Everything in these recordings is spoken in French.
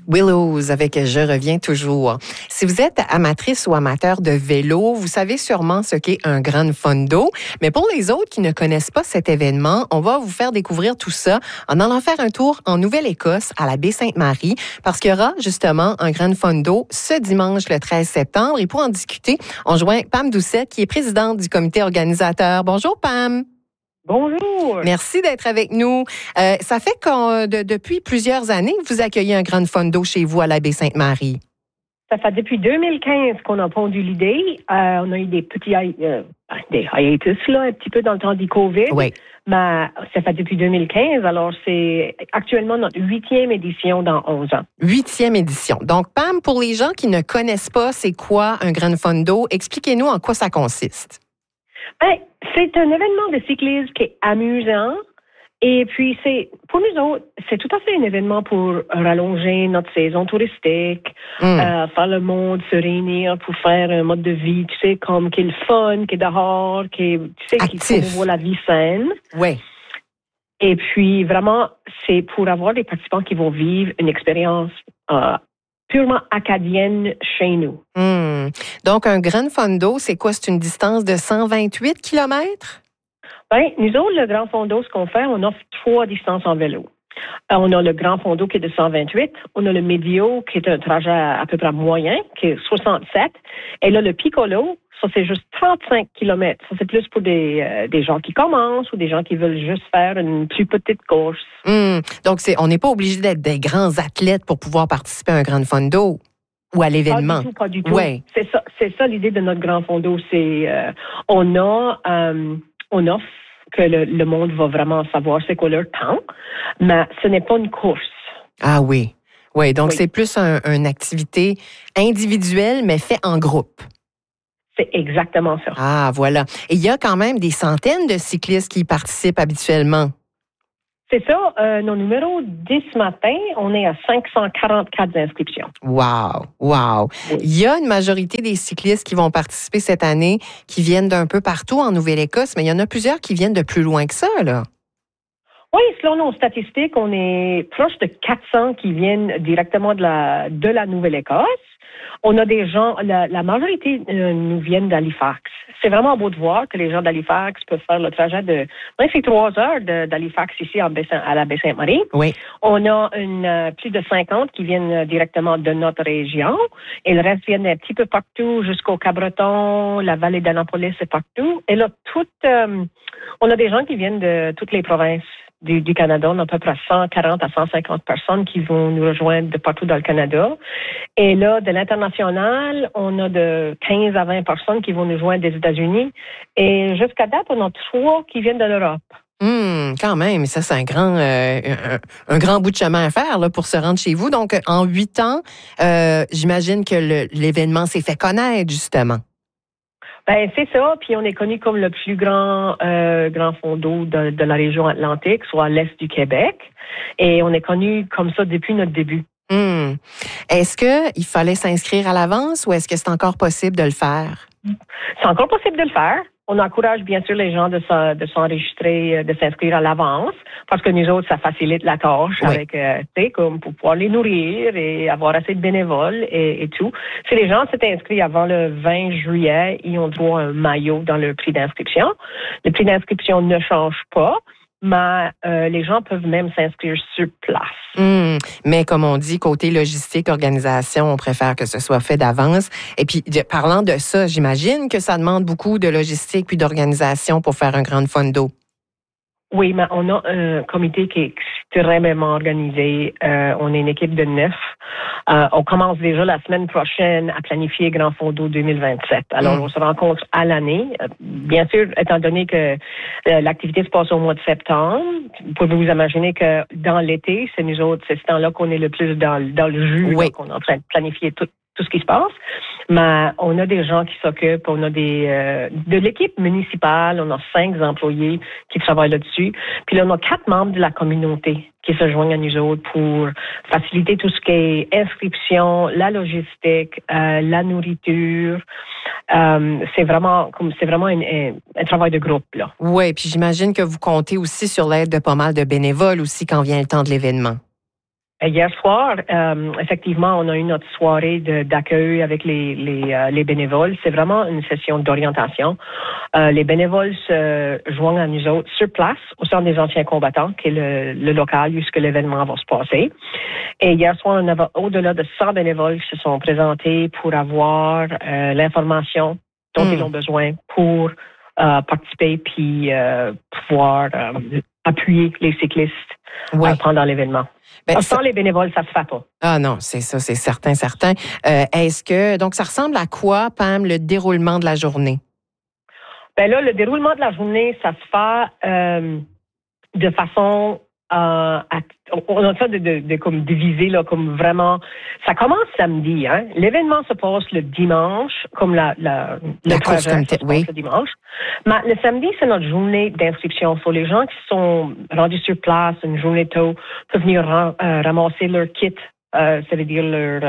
Willows avec Je reviens toujours. Si vous êtes amatrice ou amateur de vélo, vous savez sûrement ce qu'est un Gran Fondo. Mais pour les autres qui ne connaissent pas cet événement, on va vous faire découvrir tout ça en allant faire un tour en Nouvelle-Écosse à la baie Sainte-Marie parce qu'il y aura justement un Gran Fondo ce dimanche le 13 septembre. Et pour en discuter, on joint Pam Doucette qui est présidente du comité organisateur. Bonjour Pam. Bonjour. Merci d'être avec nous. Ça fait depuis plusieurs années que vous accueillez un Gran Fondo chez vous à la baie Sainte-Marie. Ça fait depuis 2015 qu'on a pondu l'idée. On a eu des petits des hiatus là, un petit peu dans le temps du COVID. Oui. Mais ça fait depuis 2015. Alors, c'est actuellement notre 8e édition dans 11 ans. 8e édition. Donc, Pam, pour les gens qui ne connaissent pas c'est quoi un Gran Fondo, expliquez-nous en quoi ça consiste. Ben, c'est un événement de cyclisme qui est amusant. Et puis, pour nous autres, c'est tout à fait un événement pour rallonger notre saison touristique, faire le monde se réunir pour faire un mode de vie, tu sais, comme qui est le fun, qui est dehors, qui promouvoit la vie saine. Oui. Et puis, vraiment, c'est pour avoir des participants qui vont vivre une expérience purement acadienne chez nous. Donc, un Gran Fondo, c'est quoi? C'est une distance de 128 kilomètres? Bien, nous autres, le Grand Fondo, ce qu'on fait, on offre 3 distances en vélo. On a le Grand Fondo qui est de 128. On a le Medio qui est un trajet à peu près moyen, qui est 67. Et là, le Piccolo, ça, c'est juste 35 kilomètres. Ça, c'est plus pour des gens qui commencent ou des gens qui veulent juste faire une plus petite course. Donc, on n'est pas obligé d'être des grands athlètes pour pouvoir participer à un Gran Fondo ou à l'événement. Pas du tout. Ouais. C'est ça l'idée de notre Grand Fondo. C'est, on offre que le monde va vraiment savoir c'est quoi leur temps, mais ce n'est pas une course. Ah oui. Oui, donc c'est plus une activité individuelle, mais fait en groupe. C'est exactement ça. Ah, voilà. Et il y a quand même des centaines de cyclistes qui y participent habituellement. C'est ça. Nos numéros 10 matin, on est à 544 inscriptions. Wow! Oui. Il y a une majorité des cyclistes qui vont participer cette année qui viennent d'un peu partout en Nouvelle-Écosse, mais il y en a plusieurs qui viennent de plus loin que ça, là. Oui, selon nos statistiques, on est proche de 400 qui viennent directement de la Nouvelle-Écosse. On a des gens, la majorité nous viennent d'Halifax. C'est vraiment beau de voir que les gens d'Halifax peuvent faire le trajet c'est 3 heures d'Halifax ici à la baie Sainte-Marie. Oui. On a plus de 50 qui viennent directement de notre région et le reste viennent un petit peu partout jusqu'au Cabreton, la vallée d'Annapolis et partout. Et là, on a des gens qui viennent de toutes les provinces du Canada. On a à peu près 140 à 150 personnes qui vont nous rejoindre de partout dans le Canada. Et là, de l'international, on a de 15 à 20 personnes qui vont nous joindre des États-Unis. Et jusqu'à date, on a 3 qui viennent de l'Europe. Quand même, ça, c'est un grand bout de chemin à faire là, pour se rendre chez vous. Donc, en 8 ans, j'imagine que l'événement s'est fait connaître, justement. Ben c'est ça, puis on est connu comme le plus grand fondo de la région Atlantique, soit à l'est du Québec, et on est connu comme ça depuis notre début. Est-ce qu'il fallait s'inscrire à l'avance ou est-ce que c'est encore possible de le faire? C'est encore possible de le faire. On encourage bien sûr les gens de s'enregistrer, de s'inscrire à l'avance, parce que nous autres, ça facilite la tâche avec, comme pour pouvoir les nourrir et avoir assez de bénévoles et tout. Si les gens s'étaient inscrits avant le 20 juillet, ils ont droit à un maillot dans le prix d'inscription. Le prix d'inscription ne change pas, mais les gens peuvent même s'inscrire sur place. Mais comme on dit, côté logistique, organisation, on préfère que ce soit fait d'avance. Et puis, parlant de ça, j'imagine que ça demande beaucoup de logistique puis d'organisation pour faire un Gran Fondo. Oui, mais on a un comité qui est extrêmement organisé. On est une équipe de 9. On commence déjà la semaine prochaine à planifier Grand Fondo 2027. Alors, on se rencontre à l'année. Bien sûr, étant donné que l'activité se passe au mois de septembre, vous pouvez vous imaginer que dans l'été, c'est nous autres, c'est ce temps-là qu'on est le plus dans le jus, là, qu'on est en train de planifier tout ce qui se passe. Mais on a des gens qui s'occupent, on a de l'équipe municipale, on a 5 employés qui travaillent là-dessus. Puis là, on a 4 membres de la communauté qui se joignent à nous autres pour faciliter tout ce qui est inscription, la logistique, la nourriture. C'est vraiment un travail de groupe, là. Oui, puis j'imagine que vous comptez aussi sur l'aide de pas mal de bénévoles aussi quand vient le temps de l'événement. Hier soir, effectivement, on a eu notre soirée d'accueil avec les bénévoles. C'est vraiment une session d'orientation. Les bénévoles se joignent à nous autres sur place, au centre des anciens combattants, qui est le local où l'événement va se passer. Et hier soir, on avait au-delà de 100 bénévoles qui se sont présentés pour avoir l'information dont ils ont besoin pour participer puis pouvoir appuyer les cyclistes pendant l'événement. Sans les bénévoles, ça se fait pas. Ah non, c'est ça, c'est certain. Est-ce que, donc, ça ressemble à quoi, Pam, le déroulement de la journée? Ben là, le déroulement de la journée, ça se fait de façon on a ça de comme diviser là, comme vraiment. Ça commence samedi, hein. L'événement se passe le dimanche, comme le trajet se passe le dimanche. Mais le samedi, c'est notre journée d'inscription. So, les gens qui sont rendus sur place une journée tôt peuvent venir ramasser leur kit. Ça veut dire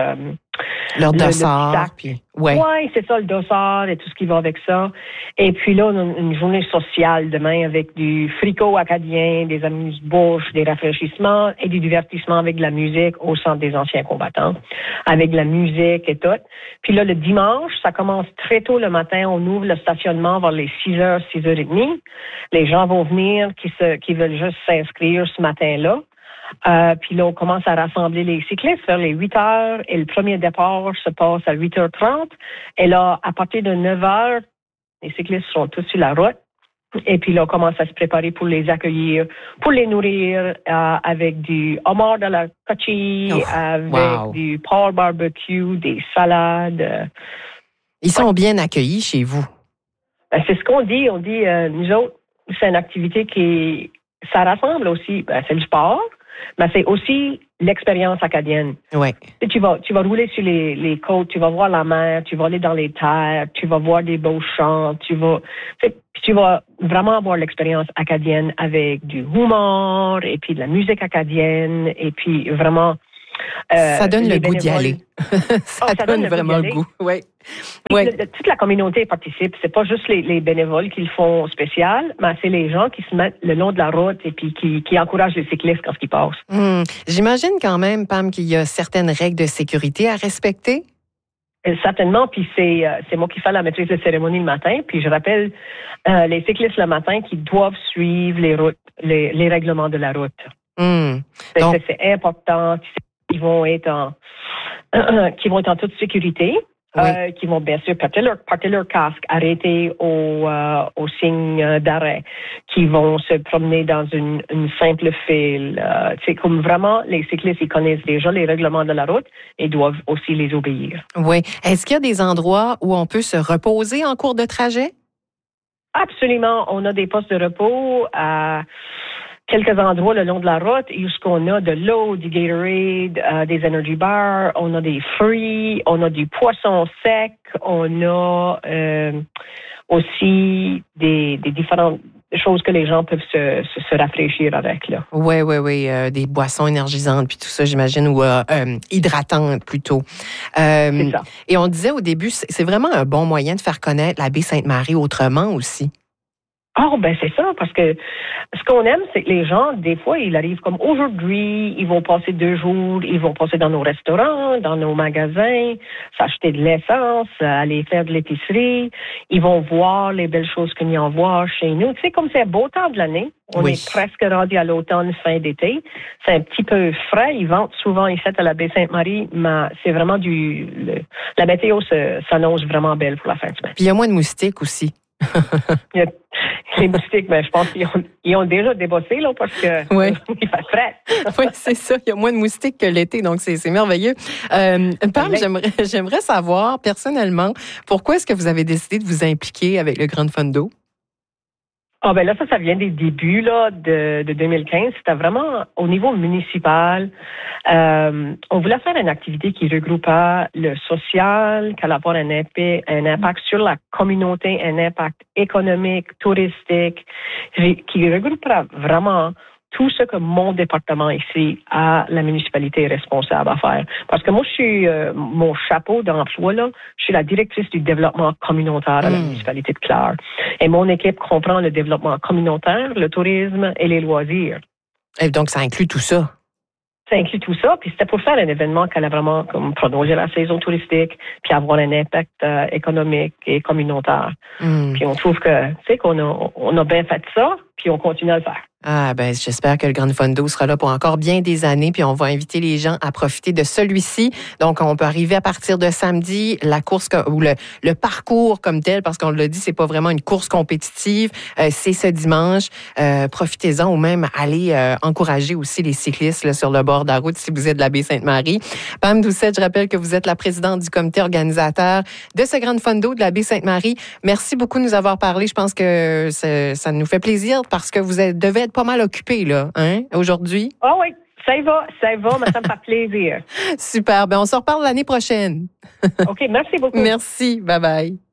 leur dossard. Oui, c'est ça, le dossard et tout ce qui va avec ça. Et puis là, on a une journée sociale demain avec du fricot acadien, des amuse-bouches, des rafraîchissements et du divertissement avec de la musique au centre des anciens combattants, avec de la musique et tout. Puis là, le dimanche, ça commence très tôt le matin. On ouvre le stationnement vers les 6h, 6h30. Les gens vont venir qui veulent juste s'inscrire ce matin-là. Puis là, on commence à rassembler les cyclistes vers les 8 heures et le premier départ se passe à 8h30. Et là, à partir de 9 heures, les cyclistes sont tous sur la route. Et puis là, on commence à se préparer pour les accueillir, pour les nourrir avec du homard de la cochille, avec du pork barbecue, des salades. Ils sont bien accueillis chez vous. Ben, c'est ce qu'on dit. On dit, nous autres, c'est une activité ça rassemble aussi. Ben, c'est le sport. Mais c'est aussi l'expérience acadienne. Ouais. Tu vas rouler sur les côtes, tu vas voir la mer, tu vas aller dans les terres, tu vas voir des beaux champs, tu vas vraiment avoir l'expérience acadienne avec du humour et puis de la musique acadienne et puis vraiment. Ça donne le goût d'y aller. ça donne vraiment le goût. Oui. Toute la communauté participe. C'est pas juste les bénévoles qui le font spécial, mais c'est les gens qui se mettent le long de la route et puis qui encouragent les cyclistes quand ils passent. J'imagine quand même, Pam, qu'il y a certaines règles de sécurité à respecter. Certainement, puis c'est moi qui fais la maîtrise de cérémonie le matin, puis je rappelle les cyclistes le matin qui doivent suivre les routes, les règlements de la route. Donc, c'est important. Qui vont être en toute sécurité, qui vont bien sûr porter leur casque, arrêter au signe d'arrêt, qui vont se promener dans une simple file. C'est comme vraiment, les cyclistes, ils connaissent déjà les règlements de la route et doivent aussi les obéir. Oui. Est-ce qu'il y a des endroits où on peut se reposer en cours de trajet? Absolument. On a des postes de repos à quelques endroits le long de la route où on a de l'eau, du Gatorade, des energy bars, on a des fruits, on a du poisson sec, on a aussi des différentes choses que les gens peuvent se rafraîchir avec. Oui, des boissons énergisantes puis tout ça, j'imagine, ou hydratantes plutôt. C'est ça. Et on disait au début, c'est vraiment un bon moyen de faire connaître la baie Sainte-Marie autrement aussi. Ben c'est ça, parce que ce qu'on aime, c'est que les gens, des fois, ils arrivent comme aujourd'hui, ils vont passer 2 jours, ils vont passer dans nos restaurants, dans nos magasins, s'acheter de l'essence, aller faire de l'épicerie, ils vont voir les belles choses qu'il y a à voir chez nous. Tu sais, comme c'est beau temps de l'année, on est presque rendu à l'automne, fin d'été, c'est un petit peu frais, ils vendent souvent ici à la baie Sainte-Marie, mais c'est vraiment la météo s'annonce vraiment belle pour la fin de semaine. Puis il y a moins de moustiques aussi. Les moustiques, je pense qu'ils ont déjà débossé là, parce que il fait frais. Oui, c'est ça. Il y a moins de moustiques que l'été, donc c'est merveilleux. Pam, j'aimerais savoir personnellement, pourquoi est-ce que vous avez décidé de vous impliquer avec le Grand Fondo? Là, ça vient des débuts là, de 2015. C'était vraiment au niveau municipal. On voulait faire une activité qui regroupait le social, qui allait avoir un impact sur la communauté, un impact économique, touristique, qui regroupera vraiment tout ce que mon département ici à la municipalité est responsable à faire. Parce que moi, je suis mon chapeau d'emploi, là, je suis la directrice du développement communautaire à la municipalité de Clare. Et mon équipe comprend le développement communautaire, le tourisme et les loisirs. Et donc, ça inclut tout ça? ça inclut tout ça. Puis c'était pour faire un événement qui allait vraiment comme prolonger la saison touristique, puis avoir un impact économique et communautaire. Puis on trouve que, tu sais, qu'on a bien fait ça, puis on continue à le faire. Ah, ben, j'espère que le Grand Fondo sera là pour encore bien des années, puis on va inviter les gens à profiter de celui-ci. Donc, on peut arriver à partir de samedi, la course ou le parcours comme tel, parce qu'on l'a dit, c'est pas vraiment une course compétitive. C'est ce dimanche. Profitez-en ou même allez encourager aussi les cyclistes là, sur le bord de la route si vous êtes de la Baie-Sainte-Marie. Pam Doucette, je rappelle que vous êtes la présidente du comité organisateur de ce Grand Fondo de la Baie-Sainte-Marie. Merci beaucoup de nous avoir parlé. Je pense que ça nous fait plaisir parce que vous devez être pas mal occupé, là, hein, aujourd'hui? Ah oui, ça y va, mais ça me fait plaisir. Super. Ben, on se reparle l'année prochaine. OK, merci beaucoup. Merci. Bye-bye.